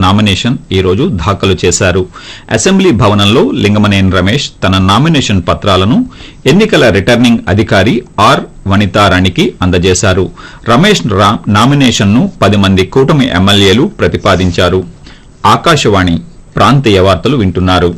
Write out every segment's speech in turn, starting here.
Nomination ఈ రోజు దాఖలు చేశారు. అసెంబ్లీ భవనంలో లింగమనేని రమేష్ తన నామినేషన్ పత్రాలను ఎన్నికల రిటర్నింగ్ అధికారి ఆర్ వనితారాణికి అందజేశారు. రమేష్ నామినేషన్ ను 10 మంది కూటమి ఎమ్మెల్యేలు ప్రతిపాదించారు. ఆకాశవాణి ప్రాంతీయ వార్తలు వింటున్నారు.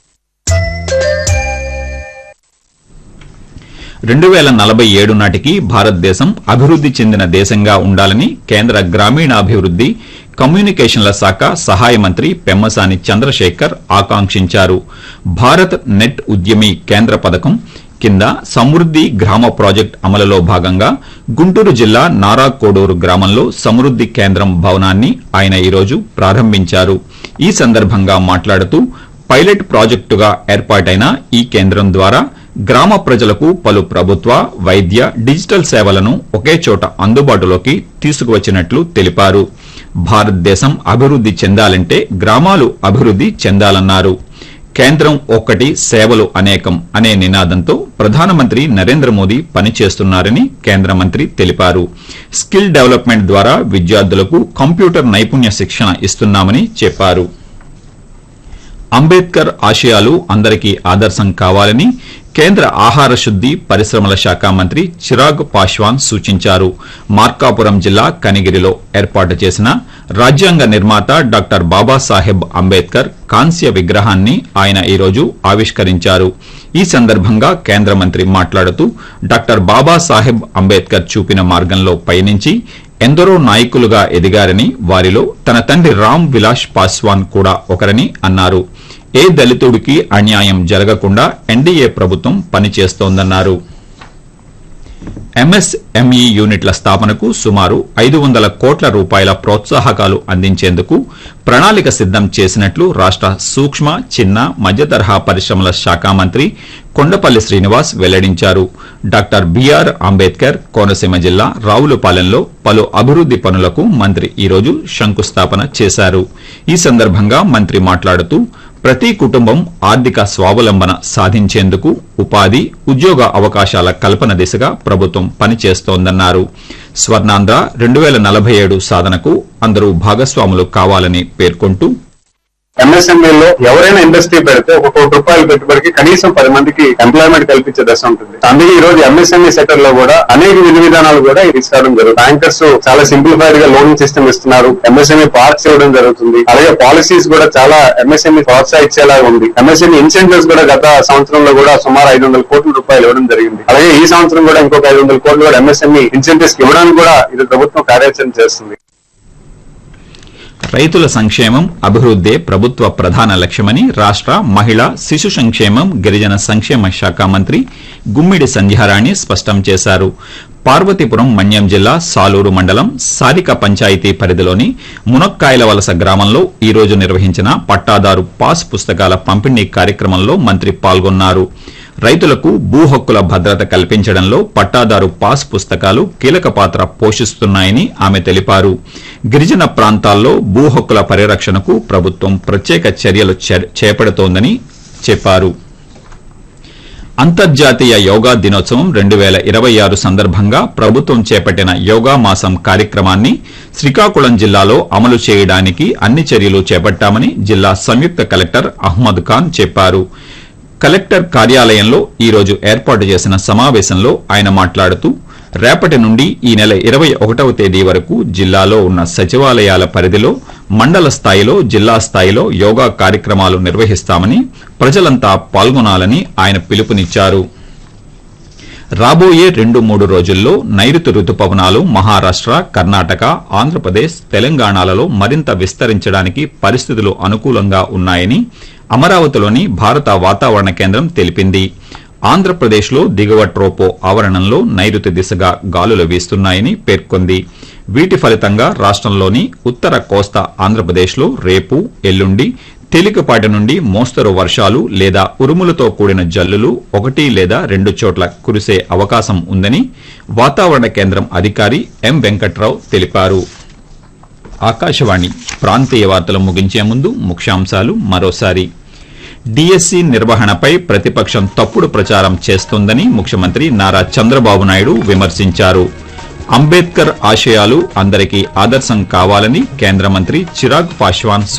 2047 నాటికి భారతదేశం అభివృద్ది చెందిన దేశంగా ఉండాలని కేంద్ర గ్రామీణాభివృద్ది కమ్యూనికేషన్ల శాఖ సహాయ మంత్రి పెమ్మసాని చంద్రశేఖర్ ఆకాంక్షించారు. భారత్ నెట్ ఉద్యమి కేంద్ర పథకం కింద సమృద్ది గ్రామ ప్రాజెక్టు అమలులో భాగంగా గుంటూరు జిల్లా నారాకోడూరు గ్రామంలో సమృద్ది కేంద్రం భవనాన్ని ఆయన ఈరోజు ప్రారంభించారు. ఈ సందర్భంగా మాట్లాడుతూ పైలట్ ప్రాజెక్టుగా ఏర్పాటైన ఈ కేంద్రం ద్వారా గ్రామ ప్రజలకు పలు ప్రభుత్వ, వైద్య, డిజిటల్ సేవలను ఒకే చోట అందుబాటులోకి తీసుకువచ్చినట్లు తెలిపారు. భారతదేశం అభివృద్ది చెందాలంటే గ్రామాలు అభివృద్ది చెందాలన్నారు. కేంద్రం ఒక్కటి, సేవలు అనేకం అనే నినాదంతో ప్రధానమంత్రి నరేంద్ర మోదీ పనిచేస్తున్నారని కేంద్ర మంత్రి తెలిపారు. స్కిల్ డెవలప్మెంట్ ద్వారా విద్యార్థులకు కంప్యూటర్ నైపుణ్య శిక్షణ ఇస్తున్నామని చెప్పారు. అంబేద్కర్ ఆశయాలు అందరికీ ఆదర్శం కావాలని కేంద్ర ఆహార శుద్ది పరిశ్రమల శాఖ మంత్రి చిరాగ్ పాశ్వాన్ సూచించారు. మార్కాపురం జిల్లా కనిగిరిలో ఏర్పాటు చేసిన రాజ్యాంగ నిర్మాత డాక్టర్ బాబాసాహెబ్ అంబేద్కర్ కాంస్య విగ్రహాన్ని ఆయన ఈరోజు ఆవిష్కరించారు. ఈ సందర్భంగా కేంద్ర మంత్రి మాట్లాడుతూ డాక్టర్ బాబాసాహెబ్ అంబేద్కర్ చూపిన మార్గంలో పయనించి ఎందరో నాయకులుగా ఎదిగారని, వారిలో తన తండ్రి రామ్ విలాస్ పాశ్వాన్ కూడా ఒకరని అన్నారు. ఏ దళితుడికి అన్యాయం జరగకుండా ఎన్డీఏ ప్రభుత్వం పనిచేస్తోందన్నారు. ఎంఎస్ఎంఈ యూనిట్ల స్థాపనకు సుమారు 500 కోట్ల రూపాయల ప్రోత్సాహకాలు అందించేందుకు ప్రణాళిక సిద్దం చేసినట్లు రాష్ట సూక్ష్మ, చిన్న, మధ్యతరహా పరిశ్రమల శాఖ మంత్రి కొండపల్లి శ్రీనివాస్ వెల్లడించారు. డాక్టర్ బీఆర్ అంబేద్కర్ కోనసీమ జిల్లా రావులపాలెంలో పలు అభివృద్ది పనులకు మంత్రి ఈరోజు శంకుస్థాపన చేశారు. ఈ సందర్భంగా మంత్రి మాట్లాడుతూ ప్రతి కుటుంబం ఆర్థిక స్వావలంబన సాధించేందుకు ఉపాధి, ఉద్యోగ అవకాశాల కల్పన దిశగా ప్రభుత్వం పనిచేస్తోందన్నారు. స్వర్ణాంధ్ర 2047 సాధనకు అందరూ భాగస్వాములు కావాలని పేర్కొంటూ ఎంఎస్ఎంఈలో ఎవరైనా ఇండస్ట్రీ పెడితే 1 కోటి రూపాయలు పెట్టుబడికి కనీసం 10 మందికి ఎంప్లాయ్మెంట్ కల్పించే దశ ఉంటుంది. అందుకే ఈ రోజు ఎంఎస్ఎంఈ సెక్టర్ లో కూడా అనేక విధి విధానాలు కూడా ఇవ్వడం జరుగుతుంది. బ్యాంకర్స్ చాలా సింప్లిఫైడ్ గా లోనింగ్ సిస్టమ్ ఇస్తున్నారు. ఎంఎస్ఎంఈ పార్క్స్ ఇవ్వడం జరుగుతుంది. అలాగే పాలసీస్ కూడా చాలా ఎంఎస్ఎంఈ ప్రోత్సహించేలా ఉంది. ఎంఎస్ఎంఈ ఇన్సెంటివ్స్ కూడా గత సంవత్సరంలో కూడా సుమారు 500 కోట్ల రూపాయలు ఇవ్వడం జరిగింది. అలాగే ఈ సంవత్సరం కూడా ఇంకొక 500 కోట్లు కూడా ఎంఎస్ఎంఈ ఇన్సెంటివ్స్ ఇవ్వడానికి కూడా ఇది ప్రభుత్వం కార్యాచరణ చేస్తుంది. రైతుల సంక్షేమం, అభివృద్దే ప్రభుత్వ ప్రధాన లక్ష్యమని రాష్ట మహిళా, శిశు సంక్షేమం, గిరిజన సంక్షేమ శాఖ మంత్రి గుమ్మిడి సంధ్యారాణి స్పష్టం చేశారు. పార్వతీపురం మన్యం జిల్లా సాలూరు మండలం సారిక పంచాయతీ పరిధిలోని మునక్కాయల వలస గ్రామంలో ఈ రోజు నిర్వహించిన పట్టాదారు పాస్ పుస్తకాల పంపిణీ కార్యక్రమంలో మంత్రి పాల్గొన్నారు. రైతులకు భూ హక్కుల భద్రత కల్పించడంలో పట్టాదారు పాస్ పుస్తకాలు కీలక పాత్ర పోషిస్తున్నాయని ఆమె తెలిపారు. గిరిజన ప్రాంతాల్లో భూ హక్కుల పరిరక్షణకు ప్రభుత్వం ప్రత్యేక చర్యలు చేపడుతోందని చెప్పారు. అంతర్జాతీయ యోగా దినోత్సవం 2026 సందర్భంగా ప్రభుత్వం చేపట్టిన యోగా మాసం కార్యక్రమాన్ని శ్రీకాకుళం జిల్లాలో అమలు చేయడానికి అన్ని చర్యలు చేపట్టామని జిల్లా సంయుక్త కలెక్టర్ అహ్మద్ ఖాన్ చెప్పారు. కలెక్టర్ కార్యాలయంలో ఈ రోజు ఏర్పాటు చేసిన సమావేశంలో ఆయన మాట్లాడుతూ రేపటి నుండి ఈ నెల 21వ తేదీ వరకు జిల్లాలో ఉన్న సచివాలయాల పరిధిలో మండల స్థాయిలో, జిల్లా స్థాయిలో యోగా కార్యక్రమాలు నిర్వహిస్తామని, ప్రజలంతా పాల్గొనాలని ఆయన పిలుపునిచ్చారు. రాబోయే 2-3 రోజుల్లో నైరుతి రుతుపవనాలు మహారాష్ట, కర్ణాటక, ఆంధ్రప్రదేశ్, తెలంగాణలలో మరింత విస్తరించడానికి పరిస్థితులు అనుకూలంగా ఉన్నాయని అమరావతిలోని భారత వాతావరణ కేంద్రం తెలిపింది. ఆంధ్రప్రదేశ్లో దిగువ ట్రోపో ఆవరణంలో నైరుతి దిశగా గాలులు వీస్తున్నాయని పేర్కొంది. వీటి ఫలితంగా రాష్టంలోని ఉత్తర కోస్తా ఆంధ్రప్రదేశ్లో రేపు, ఎల్లుండి తేలికపాటి నుండి మోస్తరు వర్షాలు లేదా ఉరుములతో కూడిన జల్లులు 1 లేదా 2 చోట్ల కురిసే అవకాశం ఉందని వాతావరణ కేంద్రం అధికారి ఎం వెంకట్రావు తెలిపారు. ఆకాశవాణి ప్రాంతీయ వార్తలు ముగించే ముందు ముఖ్యాంశాలు మరోసారి. డీఎస్సీ నిర్వహణపై ప్రతిపక్షం తప్పుడు ప్రచారం చేస్తోందని ముఖ్యమంత్రి నారా చంద్రబాబు నాయుడు విమర్శించారు. అంబేద్కర్ ఆశయాలు అందరికీ ఆదర్శం కావాలని కేంద్ర మంత్రి చిరాగ్ పాశ్వాన్